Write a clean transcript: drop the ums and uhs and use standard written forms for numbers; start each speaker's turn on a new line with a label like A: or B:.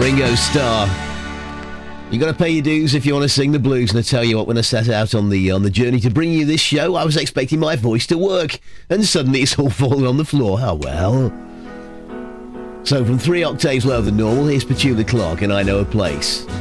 A: Ringo Starr. You got to pay your dues if you want to sing the blues. And I tell you what, when I set out on the journey to bring you this show, I was expecting my voice to work, and suddenly it's all falling on the floor. Oh well. So from 3 octaves lower than normal, here's Petula Clark and I Know a Place.